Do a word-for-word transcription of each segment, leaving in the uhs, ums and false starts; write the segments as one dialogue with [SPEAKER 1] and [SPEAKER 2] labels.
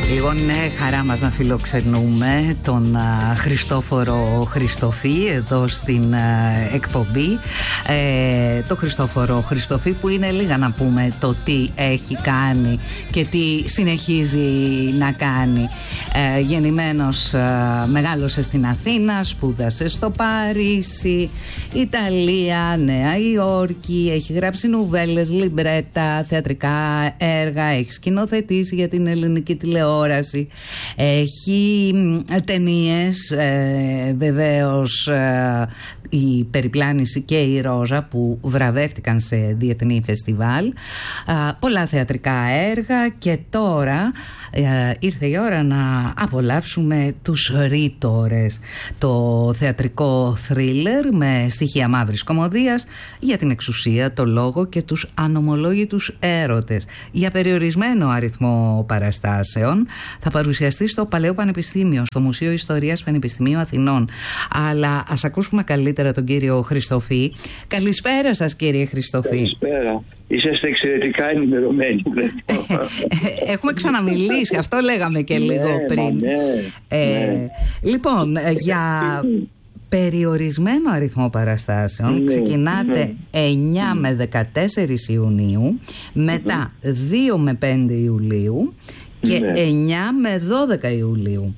[SPEAKER 1] Λοιπόν, είναι χαρά μας να φιλοξενούμε τον α, Χριστόφορο Χριστοφή εδώ στην α, εκπομπή. Ε, το Χριστόφορο Χριστοφή που είναι λίγα να πούμε το τι έχει κάνει και τι συνεχίζει να κάνει. Ε, γεννημένος, α, μεγάλωσε στην Αθήνα, σπούδασε στο Παρίσι, Ιταλία, Νέα Υόρκη, έχει γράψει νουβέλες, λιμπρέτα, θεατρικά έργα, έχει σκηνοθετήσει για την ελληνική τηλεόραση. Έχει ταινίες, ε, βεβαίως ε, η Περιπλάνηση και η Ρόζα που βραβεύτηκαν σε διεθνή φεστιβάλ, ε, πολλά θεατρικά έργα και τώρα ε, ήρθε η ώρα να απολαύσουμε τους Ρήτορες, το θεατρικό θρίλερ με στοιχεία μαύρης κωμωδίας για την εξουσία, το λόγο και τους ανομολόγητους έρωτες. Για περιορισμένο αριθμό παραστάσεων θα παρουσιαστεί στο Παλαιό Πανεπιστήμιο, στο Μουσείο Ιστορίας Πανεπιστημίου Αθηνών. Αλλά ας ακούσουμε καλύτερα τον κύριο Χριστοφή. Καλησπέρα σας, κύριε Χριστοφή.
[SPEAKER 2] Καλησπέρα. Είσαστε εξαιρετικά ενημερωμένοι.
[SPEAKER 1] Έχουμε ξαναμιλήσει, αυτό λέγαμε και λίγο
[SPEAKER 2] ναι,
[SPEAKER 1] πριν.
[SPEAKER 2] Ναι,
[SPEAKER 1] ε,
[SPEAKER 2] ναι.
[SPEAKER 1] Λοιπόν, για περιορισμένο αριθμό παραστάσεων, ναι, ξεκινάτε ναι. εννιά με δεκατέσσερις Ιουνίου, μετά mm-hmm. δύο με πέντε Ιουλίου και ναι. εννιά με δώδεκα Ιουλίου.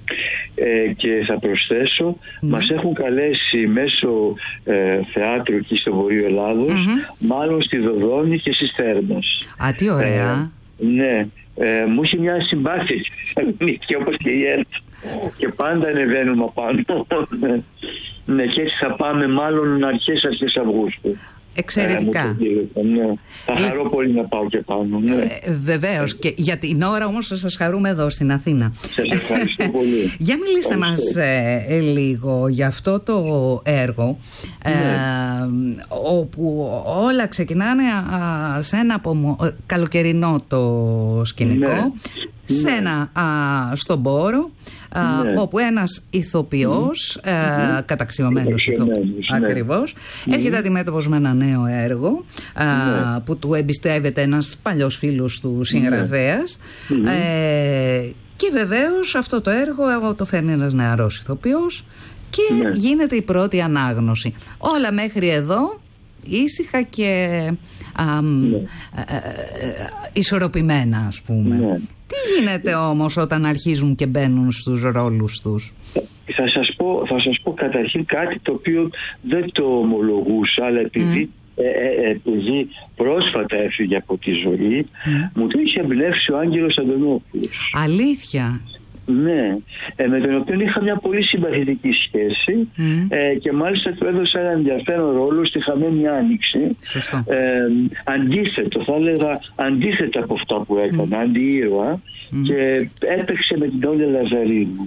[SPEAKER 2] Ε, και θα προσθέσω, ναι. μας έχουν καλέσει μέσω ε, θεάτρου εκεί στο Βορείο Ελλάδος, mm-hmm. μάλλον στη Δοδόνη και στις Θέρμες.
[SPEAKER 1] Α, τι ωραία.
[SPEAKER 2] Ε, ναι, ε, μου είχε μια συμπάθεια στη Θεσσαλονίκη όπως και η ΕΡΤ και πάντα ανεβαίνουμε απάνω. Ναι, και έτσι θα πάμε μάλλον αρχές αρχές Αυγούστου.
[SPEAKER 1] Εξαιρετικά.
[SPEAKER 2] Ε, ναι. Θα χαρώ πολύ να πάω και πάνω. Ναι.
[SPEAKER 1] Ε, βεβαίως. Και για την ώρα όμως θα σας χαρούμε εδώ στην Αθήνα.
[SPEAKER 2] Σας ευχαριστώ πολύ.
[SPEAKER 1] Για μιλήστε μας ε, λίγο για αυτό το έργο, ναι. ε, όπου όλα ξεκινάνε α, σε ένα απομο... καλοκαιρινό το σκηνικό, ναι. σε ένα α, στον Πόρο, α, ναι. όπου ένας ηθοποιός, mm. α, καταξιωμένος ηθοποιός, ναι. ακριβώς, mm. έρχεται αντιμέτωπος με ένα νέο έργο, α, ναι. που του εμπιστεύεται ένας παλιός φίλος του συγγραφέας, mm. ε, και βεβαίως αυτό το έργο το φέρνει ένας νεαρός ηθοποιός και ναι. γίνεται η πρώτη ανάγνωση. Όλα μέχρι εδώ ήσυχα και α, ναι. ε, ε, ισορροπημένα, ας πούμε. Ναι. Τι γίνεται όμως όταν αρχίζουν και μπαίνουν στους ρόλους τους?
[SPEAKER 2] Θα σας πω, θα σας πω καταρχήν κάτι το οποίο δεν το ομολογούσα, αλλά επειδή, mm. ε, ε, επειδή πρόσφατα έφυγε από τη ζωή, mm. μου το είχε εμπνεύσει ο Άγγελος Αντωνόπουλος.
[SPEAKER 1] Αλήθεια?
[SPEAKER 2] Ναι, ε, με τον οποίο είχα μια πολύ συμπαθητική σχέση mm. ε, και μάλιστα του έδωσα ένα ενδιαφέρον ρόλο στη Χαμένη Άνοιξη. Ε, αντίθετο, θα έλεγα αντίθετα από αυτά που έκανα, mm. αντιήρωα, mm. και έπαιξε με την Όλια Λαζαρίνου.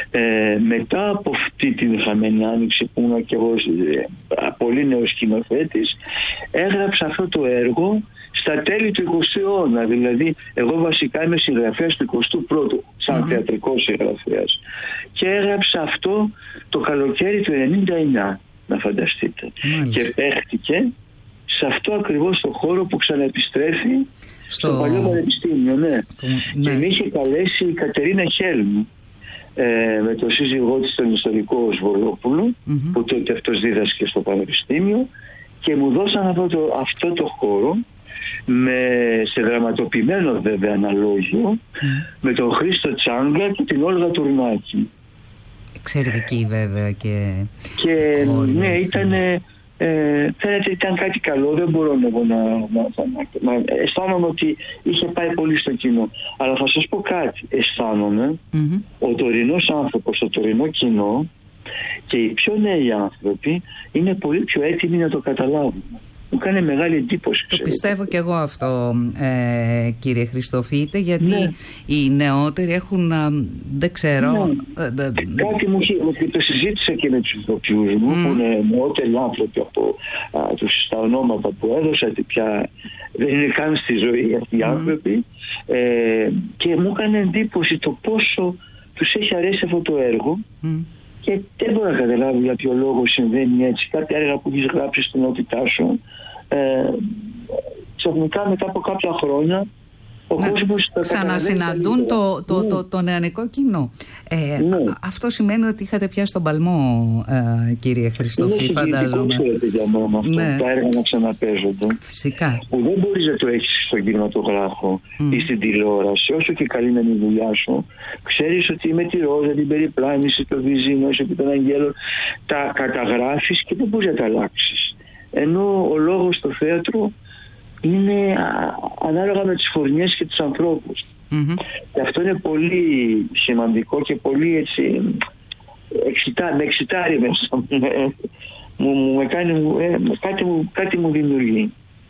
[SPEAKER 2] Ε, μετά από αυτή την Χαμένη Άνοιξη που ήμουν και εγώ ε, πολύ νέος σκηνοθέτης, έγραψα αυτό το έργο στα τέλη του εικοστού αιώνα. Δηλαδή, εγώ βασικά είμαι συγγραφέας του εικοστού πρώτου, σαν mm-hmm. θεατρικός συγγραφέας. Και έγραψα αυτό το καλοκαίρι του ενενήντα εννιά, να φανταστείτε. Mm-hmm. Και παίχτηκε σε αυτό ακριβώς το χώρο που ξαναεπιστρέφει στο, στο Παλαιό Πανεπιστήμιο. Ναι. Mm-hmm. Και με είχε καλέσει η Κατερίνα Χέλμου, ε, με τον σύζυγό της, τον ιστορικό Σβολόπουλο, mm-hmm. που τότε αυτός δίδασκε στο Πανεπιστήμιο, και μου δώσαν αυτό το, αυτό το χώρο, με, σε δραματοποιημένο βέβαια αναλόγιο, mm. με τον Χρήστο Τσάγκα και την Όλγα Τουρνάκη.
[SPEAKER 1] Εξαιρετική βέβαια και...
[SPEAKER 2] Και ναι, ήταν, ε, φαίνεται ήταν κάτι καλό, δεν μπορώ να, να, να, να, να αισθάνομαι ότι είχε πάει πολύ στο κοινό. Αλλά θα σας πω κάτι, αισθάνομαι mm-hmm. ο τωρινός άνθρωπος, το τωρινό κοινό και οι πιο νέοι άνθρωποι είναι πολύ πιο έτοιμοι να το καταλάβουν. Μου κάνει μεγάλη εντύπωση.
[SPEAKER 1] Το ξέρω. Πιστεύω και εγώ αυτό, ε, κύριε Χριστοφίτε, γιατί ναι. οι νεότεροι έχουν, α, δεν ξέρω... Ναι. Ε, ε,
[SPEAKER 2] Κάτι μου είχε, το συζήτησα και με τους ηθοποιούς μου, mm. που είναι νεότεροι άνθρωποι από α, τους, τα ονόματα που έδωσα, ότι πια δεν είναι καν στη ζωή αυτοί οι mm. άνθρωποι, ε, και μου έκανε εντύπωση το πόσο τους έχει αρέσει αυτό το έργο. Mm. Και δεν μπορώ να καταλάβω για ποιο λόγο συμβαίνει έτσι. Κάποια έργα που έχεις γράψει στην ενότητά σου, ε, ξαφνικά μετά από κάποια χρόνια ο
[SPEAKER 1] ναι.
[SPEAKER 2] κόσμος θα
[SPEAKER 1] ξανασυναντούν το, το,
[SPEAKER 2] ναι.
[SPEAKER 1] το, το νεανικό κοινό. Ε,
[SPEAKER 2] ναι.
[SPEAKER 1] α, αυτό σημαίνει ότι είχατε πιάσει τον παλμό, ε, κύριε Χριστοφή, φαντάζομαι.
[SPEAKER 2] Είναι για μένα αυτό,
[SPEAKER 1] ναι.
[SPEAKER 2] τα έργα να ξαναπαίζονται.
[SPEAKER 1] Φυσικά.
[SPEAKER 2] Που δεν μπορείς να το έχεις στον κινηματογράφο mm. ή στην τηλεόραση, όσο και καλή να είναι η δουλειά σου. Ξέρεις ότι με τη Ρόζα, την Περιπλάνηση, το Βυζίνο, επί των Αγγέλων, τα καταγράφεις και δεν μπορείς να τα αλλάξεις. Ενώ ο λόγος στο θέατρο είναι ανάλογα με τις φορνιές και τους ανθρώπους. Mm-hmm. Και αυτό είναι πολύ σημαντικό και πολύ έτσι εξητά, με εξητάρει μέσα μου, μου, με κάνει, ε, κάτι, μου, κάτι μου δημιουργεί.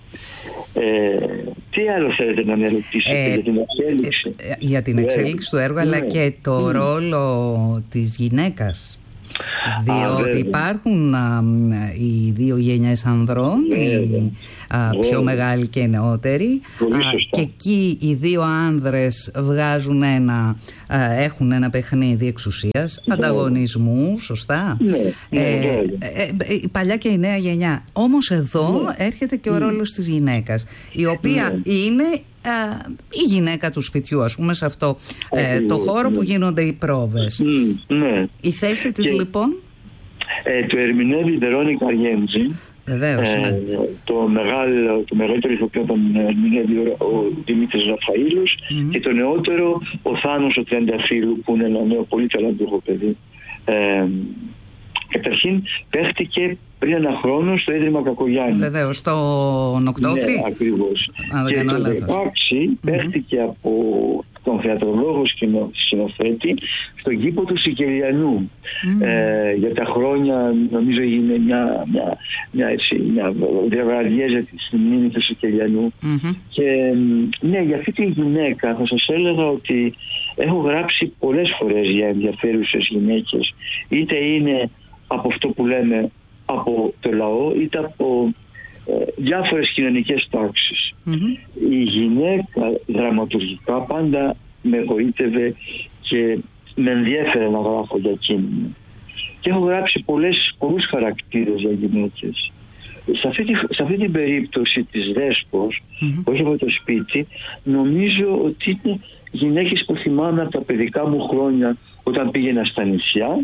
[SPEAKER 2] Ε, τι άλλο θέλετε να με ρωτήσετε ε, για την εξέλιξη?
[SPEAKER 1] Ε, ε, για την εξέλιξη του έργου, αλλά ναι. και το mm. ρόλο της γυναίκας. Διότι α, υπάρχουν α, οι δύο γενιές ανδρών, οι α, πιο μεγάλοι και οι νεότεροι, α, και εκεί οι δύο άνδρες βγάζουν ένα, α, έχουν ένα παιχνίδι εξουσίας, ναι. ανταγωνισμού, σωστά. Ναι, ναι, ε, ναι. Ε, ε, η παλιά και η νέα γενιά. Όμως εδώ ναι. έρχεται και ο ρόλος της γυναίκας, η οποία ναι. είναι Uh, η γυναίκα του σπιτιού, ας πούμε, σε αυτό ε, το χώρο ναι. που γίνονται οι πρόβες. Mm, ναι. Η θέση της και, λοιπόν
[SPEAKER 2] ε, το ερμηνεύει η Βερόνικα Αργέντζη.
[SPEAKER 1] Βεβαίως, ε, ναι.
[SPEAKER 2] το, μεγάλο, το μεγαλύτερο ηθοποιό τον ερμηνεύει ο, ο Δημήτρης Ραφαήλος mm-hmm. και το νεότερο ο Θάνος ο Τριανταφύλου, που είναι ένα νέο πολύ ταλαντούχο παιδί. Ε, Καταρχήν παίχτηκε πριν ένα χρόνο στο Ίδρυμα Κακογιάννη.
[SPEAKER 1] Βεβαίως, στον Οκτώβρη.
[SPEAKER 2] Ναι, ακριβώς. Και το δύο χιλιάδες δεκαέξι mm-hmm. παίχτηκε από τον θεατρολόγο σκηνοθέτη στον κήπο του Σικελιανού. Mm-hmm. Ε, για τα χρόνια, νομίζω, είναι μια, μια, μια, έτσι, μια διαβραδιέζα στη μνήμη του Σικελιανού. Mm-hmm. Και ναι, για αυτή τη γυναίκα θα σας έλεγα ότι έχω γράψει πολλές φορές για ενδιαφέρουσες γυναίκες. Είτε είναι από αυτό που λέμε από το λαό, είτε από ε, διάφορες κοινωνικές τάξεις. Mm-hmm. Η γυναίκα δραματουργικά πάντα με εγωίτευε και με ενδιέφερε να γράφω για εκείνη. Και έχω γράψει πολλές, πολλούς χαρακτήρες για γυναίκες. Σε αυτή, τη, σε αυτή την περίπτωση της Δέσπος, mm-hmm. που έχει από το σπίτι, νομίζω ότι είναι γυναίκες που θυμάμαι από τα παιδικά μου χρόνια όταν πήγαινα στα νησιά.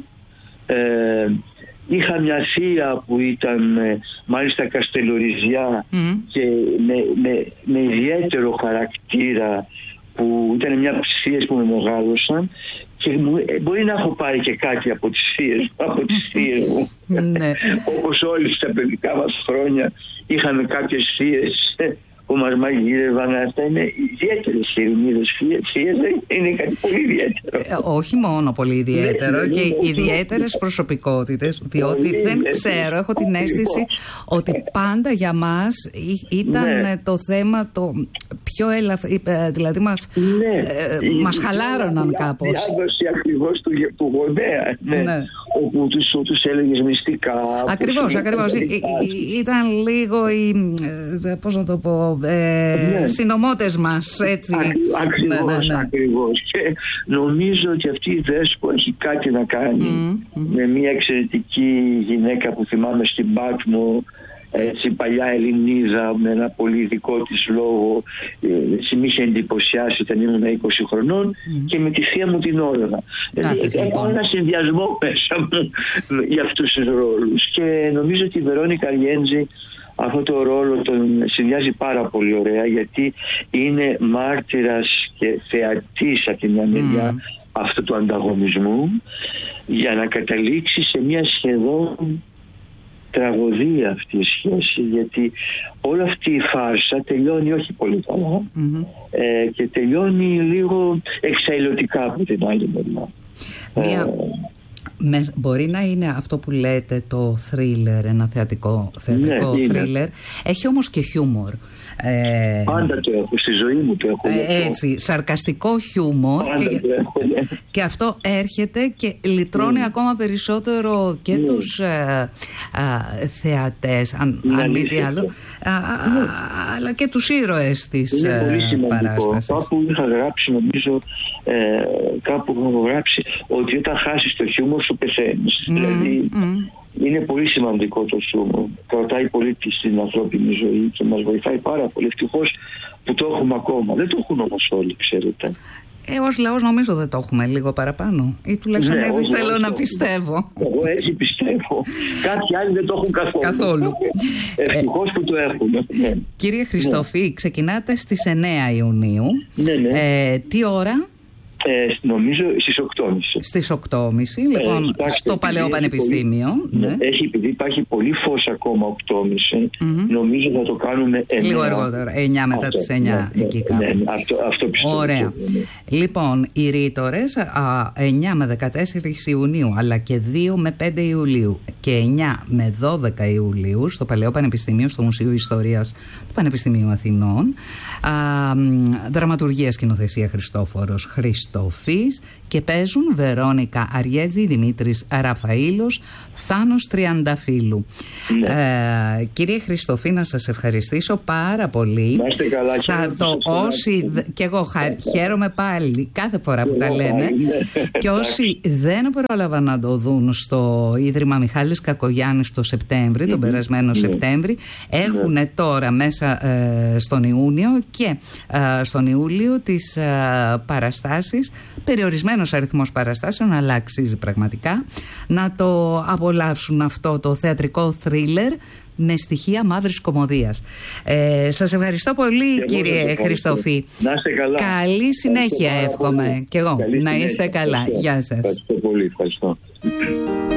[SPEAKER 2] Ε, είχα μια θεία που ήταν ε, μάλιστα καστελοριζιά mm. και με, με, με ιδιαίτερο χαρακτήρα, που ήταν μια από τις θείες που με μεγάλωσαν, και μου, ε, μπορεί να έχω πάρει και κάτι από τις θείες, από τις θείες μου. Όπως όλοι στα παιδικά μας χρόνια είχαμε κάποιες θείες που μας μαγείρευαν. Αυτά είναι ιδιαίτερες ειρηνίδες θείες, είναι κάτι πολύ ιδιαίτερο. Ε,
[SPEAKER 1] όχι μόνο πολύ ιδιαίτερο, ναι, και ναι, ιδιαίτερες προσωπικότητες, διότι πολύ δεν ιδιαίτερο. Ξέρω, έχω την αίσθηση ότι πάντα για μας ήταν ναι. το θέμα το πιο ελαφρύ, δηλαδή μας, ναι. ε, μας χαλάρωναν κάπως.
[SPEAKER 2] Η διάδοση ακριβώς του, του γονέα, ναι. Ναι. όπου τους, τους έλεγες μυστικά.
[SPEAKER 1] Ακριβώς, ακριβώς. Ή, ήταν λίγο οι, πώς να το πω, ε, ναι. συνομότες μας, έτσι.
[SPEAKER 2] Ακριβώς, ναι, ναι, ναι. ακριβώς. Και νομίζω ότι αυτή η Δέσπο έχει κάτι να κάνει mm, mm. με μια εξαιρετική γυναίκα που θυμάμαι στην Πάτμο, έτσι, παλιά Ελληνίδα, με ένα πολύ δικό της λόγο, έτσι, με είχε εντυπωσιάσει όταν ήμουν είκοσι χρονών mm. και με τη θεία μου την Όλγα. Έχω ένα συνδυασμό μέσα μου για αυτούς τους ρόλους, και νομίζω ότι η Βερόνικα Αργέντζη αυτό το ρόλο τον συνδυάζει πάρα πολύ ωραία, γιατί είναι μάρτυρας και θεατής από τη μια μεριά mm. αυτού του ανταγωνισμού, για να καταλήξει σε μια σχεδόν τραγωδία αυτή η σχέση, γιατί όλη αυτή η φάρσα τελειώνει όχι πολύ καλά mm-hmm. ε, και τελειώνει λίγο εξαϊλωτικά από την άλλη μεριά.
[SPEAKER 1] Μια... Ε, Με, μπορεί να είναι αυτό που λέτε το θρίλερ, ένα θεατρικό, θεατρικό ναι, θρίλερ. Έχει όμως και χιούμορ.
[SPEAKER 2] Ε, Πάντα το έχω, στη ζωή μου το έχω.
[SPEAKER 1] Ε, έτσι, σαρκαστικό χιούμορ. Και, έχω, ναι. και αυτό έρχεται και λυτρώνει mm. ακόμα περισσότερο και mm. τους ε, ε, θεατές, αν, mm. αν μη τι άλλο, mm. α, α, αλλά και τους ήρωες της ε, παράστασης.
[SPEAKER 2] Κάπου είχα γράψει, νομίζω, ε, κάπου έχω γράψει ότι όταν χάσεις το χιούμορ σου πεθαίνεις. Mm. Δηλαδή, mm. είναι πολύ σημαντικό το χιούμορ. Κρατάει πολύ στην ανθρώπινη ζωή και μας βοηθάει πάρα πολύ. Ευτυχώς που το έχουμε ακόμα. Δεν το έχουν όμως όλοι, ξέρετε.
[SPEAKER 1] Ε, ως λαός νομίζω δεν το έχουμε λίγο παραπάνω. Ή τουλάχιστον
[SPEAKER 2] Ναι,
[SPEAKER 1] έτσι
[SPEAKER 2] ως
[SPEAKER 1] θέλω
[SPEAKER 2] λαός
[SPEAKER 1] να
[SPEAKER 2] το-
[SPEAKER 1] πιστεύω.
[SPEAKER 2] Εγώ έτσι πιστεύω. Κάποιοι άλλοι δεν το έχουν καθόλου.
[SPEAKER 1] Καθόλου.
[SPEAKER 2] Ευτυχώς που το έχουν. Ναι.
[SPEAKER 1] Κύριε Χριστόφη, ξεκινάτε στις εννέα Ιουνίου.
[SPEAKER 2] Ναι, ναι.
[SPEAKER 1] Ε, τι ώρα?
[SPEAKER 2] Ε, νομίζω στις οκτώ και μισή.
[SPEAKER 1] Στις οκτώ και μισή, λοιπόν,
[SPEAKER 2] κοιτάξτε,
[SPEAKER 1] στο
[SPEAKER 2] επειδή
[SPEAKER 1] Παλαιό
[SPEAKER 2] έχει
[SPEAKER 1] Πανεπιστήμιο.
[SPEAKER 2] πολύ-
[SPEAKER 1] Ναι.
[SPEAKER 2] Έχει, επειδή υπάρχει πολύ φως ακόμα οκτώ και μισή, νομίζω θα το κάνουμε εννέα.
[SPEAKER 1] Λίγο αργότερα, εννιά μετά
[SPEAKER 2] Αυτό,
[SPEAKER 1] τις εννιά,
[SPEAKER 2] ναι,
[SPEAKER 1] εκεί
[SPEAKER 2] ναι,
[SPEAKER 1] κάπου.
[SPEAKER 2] ναι, ναι, αυτό, αυτό πιστεύω.
[SPEAKER 1] Ωραία.
[SPEAKER 2] Ναι, ναι.
[SPEAKER 1] Λοιπόν, οι ρήτορες α, εννιά με δεκατέσσερις Ιουνίου, αλλά και δύο με πέντε Ιουλίου και εννιά με δώδεκα Ιουλίου στο Παλαιό Πανεπιστήμιο, στο Μουσείο Ιστορίας του Πανεπιστημίου Αθηνών. Α, μ, δραματουργία, σκηνοθεσία Χριστόφορος Χριστόφης, και παίζουν Βερόνικα Αριέτζη, Δημήτρης Ραφαήλος, Θάνος Τριανταφύλου.
[SPEAKER 2] Ναι.
[SPEAKER 1] Ε, κύριε Χριστόφη, να σας ευχαριστήσω πάρα πολύ.
[SPEAKER 2] Να είστε καλά,
[SPEAKER 1] Θα
[SPEAKER 2] χαίρομαι
[SPEAKER 1] το
[SPEAKER 2] που σας
[SPEAKER 1] όσοι,
[SPEAKER 2] φωνάζω.
[SPEAKER 1] και εγώ χα- χαίρομαι πάλι κάθε φορά που
[SPEAKER 2] Και
[SPEAKER 1] τα
[SPEAKER 2] εγώ
[SPEAKER 1] λένε.
[SPEAKER 2] πάλι, ναι.
[SPEAKER 1] Και όσοι δεν πρόλαβαν να το δουν στο Ίδρυμα Μιχάλης Κακογιάννης το Σεπτέμβρη, τον περασμένο Σεπτέμβρη, έχουν τώρα μέσα ε, στον Ιούνιο και ε, στον Ιούλιο τις ε, παραστάσεις, περιορισμένος αριθμός παραστάσεων, αλλά αξίζει πραγματικά να το απολαύσουν αυτό το θεατρικό θρίλερ με στοιχεία μαύρης κωμωδίας. Ε, σας ευχαριστώ πολύ,
[SPEAKER 2] Και εγώ
[SPEAKER 1] κύριε
[SPEAKER 2] σας ευχαριστώ.
[SPEAKER 1] Χριστόφη.
[SPEAKER 2] Να είστε καλά.
[SPEAKER 1] Καλή συνέχεια
[SPEAKER 2] Ευχαριστώ πάρα
[SPEAKER 1] εύχομαι
[SPEAKER 2] πολύ.
[SPEAKER 1] και εγώ.
[SPEAKER 2] Καλή
[SPEAKER 1] Να είστε
[SPEAKER 2] συνέχεια.
[SPEAKER 1] καλά.
[SPEAKER 2] Ευχαριστώ.
[SPEAKER 1] Γεια σας.
[SPEAKER 2] Ευχαριστώ πολύ. Ευχαριστώ.